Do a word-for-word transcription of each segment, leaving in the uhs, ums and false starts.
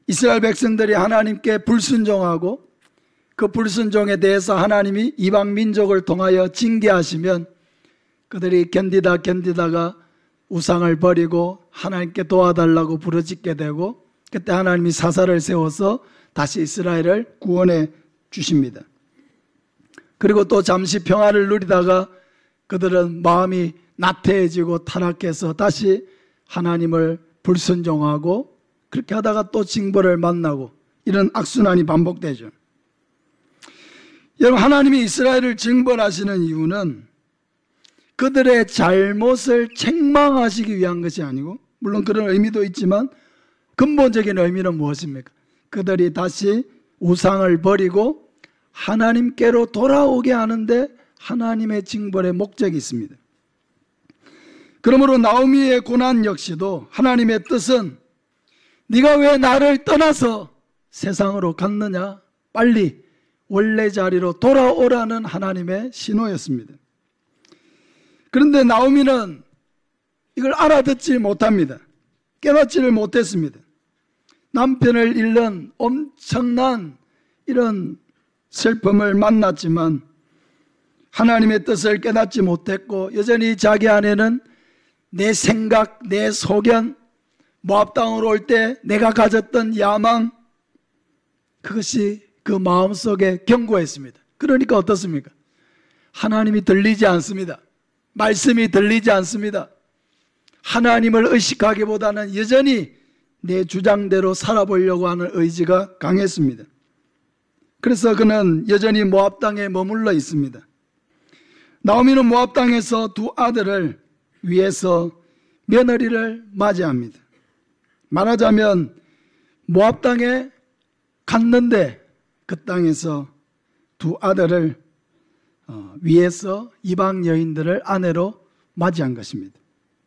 이스라엘 백성들이 하나님께 불순종하고 그 불순종에 대해서 하나님이 이방 민족을 통하여 징계하시면 그들이 견디다 견디다가 우상을 버리고 하나님께 도와달라고 부르짖게 되고 그때 하나님이 사사를 세워서 다시 이스라엘을 구원해 주십니다. 그리고 또 잠시 평화를 누리다가 그들은 마음이 나태해지고 타락해서 다시 하나님을 불순종하고 그렇게 하다가 또 징벌을 만나고 이런 악순환이 반복되죠. 여러분, 하나님이 이스라엘을 징벌하시는 이유는 그들의 잘못을 책망하시기 위한 것이 아니고, 물론 그런 의미도 있지만 근본적인 의미는 무엇입니까? 그들이 다시 우상을 버리고 하나님께로 돌아오게 하는데 하나님의 징벌의 목적이 있습니다. 그러므로 나오미의 고난 역시도 하나님의 뜻은 네가 왜 나를 떠나서 세상으로 갔느냐? 빨리 원래 자리로 돌아오라는 하나님의 신호였습니다. 그런데 나오미는 이걸 알아듣지 못합니다. 깨닫지를 못했습니다. 남편을 잃는 엄청난 이런 슬픔을 만났지만 하나님의 뜻을 깨닫지 못했고 여전히 자기 안에는 내 생각, 내 소견, 모압 땅으로 올 때 내가 가졌던 야망, 그것이 그 마음속에 견고했습니다. 그러니까 어떻습니까? 하나님이 들리지 않습니다. 말씀이 들리지 않습니다. 하나님을 의식하기보다는 여전히 내 주장대로 살아보려고 하는 의지가 강했습니다. 그래서 그는 여전히 모압 땅에 머물러 있습니다. 나오미는 모압 땅에서 두 아들을 위해서 며느리를 맞이합니다. 말하자면 모압 땅에 갔는데 그 땅에서 두 아들을 위해서 이방 여인들을 아내로 맞이한 것입니다.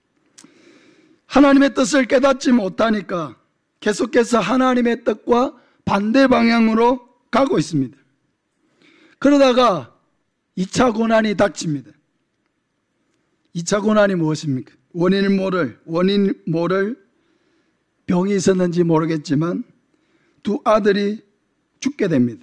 하나님의 뜻을 깨닫지 못하니까 계속해서 하나님의 뜻과 반대 방향으로 가고 있습니다. 그러다가 이 차 고난이 닥칩니다. 이 차 고난이 무엇입니까? 원인을 모를, 원인 모를 병이 있었는지 모르겠지만 두 아들이 죽게 됩니다.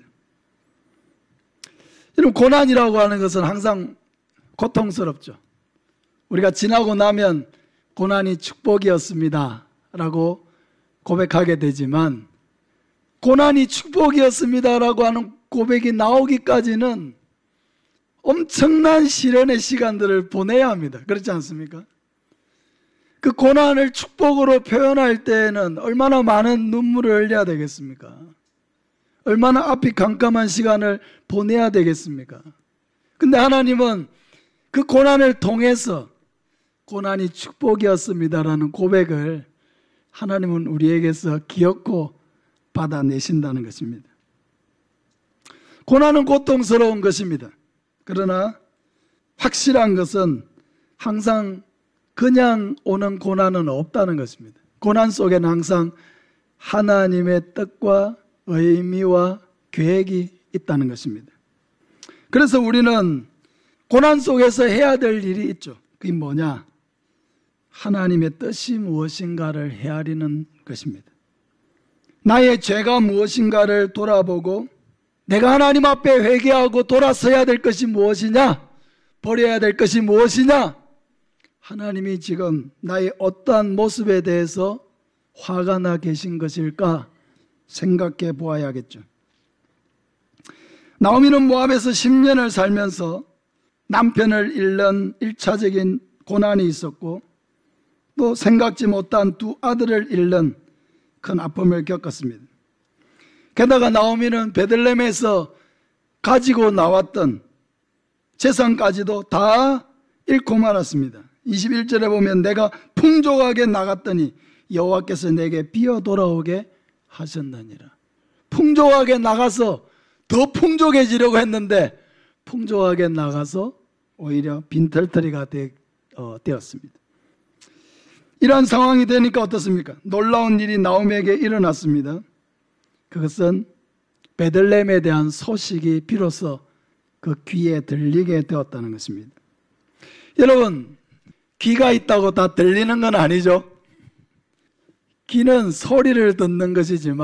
이런 고난이라고 하는 것은 항상 고통스럽죠. 우리가 지나고 나면 고난이 축복이었습니다 라고 고백하게 되지만 고난이 축복이었습니다 라고 하는 고백이 나오기까지는 엄청난 시련의 시간들을 보내야 합니다. 그렇지 않습니까? 그 고난을 축복으로 표현할 때에는 얼마나 많은 눈물을 흘려야 되겠습니까? 얼마나 앞이 깜깜한 시간을 보내야 되겠습니까? 근데 하나님은 그 고난을 통해서 고난이 축복이었습니다라는 고백을 하나님은 우리에게서 기억고 받아내신다는 것입니다. 고난은 고통스러운 것입니다. 그러나 확실한 것은 항상 그냥 오는 고난은 없다는 것입니다. 고난 속에는 항상 하나님의 뜻과 의미와 계획이 있다는 것입니다. 그래서 우리는 고난 속에서 해야 될 일이 있죠. 그게 뭐냐? 하나님의 뜻이 무엇인가를 헤아리는 것입니다. 나의 죄가 무엇인가를 돌아보고 내가 하나님 앞에 회개하고 돌아서야 될 것이 무엇이냐? 버려야 될 것이 무엇이냐? 하나님이 지금 나의 어떠한 모습에 대해서 화가 나 계신 것일까 생각해 보아야겠죠. 나오미는 모압에서 십 년을 살면서 남편을 잃는 일차적인 고난이 있었고 또 생각지 못한 두 아들을 잃는 큰 아픔을 겪었습니다. 게다가 나오미는 베들레헴에서 가지고 나왔던 재산까지도 다 잃고 말았습니다. 이십일 절에 보면 내가 풍족하게 나갔더니 여호와께서 내게 비어 돌아오게 하셨느니라. 풍족하게 나가서 더 풍족해지려고 했는데 풍족하게 나가서 오히려 빈털터리가 되, 어, 되었습니다. 이러한 상황이 되니까 어떻습니까? 놀라운 일이 나오미에게 일어났습니다. 그것은 베들레헴에 대한 소식이 비로소 그 귀에 들리게 되었다는 것입니다. 여러분, 귀가 있다고 다 들리는 건 아니죠. 귀는 소리를 듣는 것이지만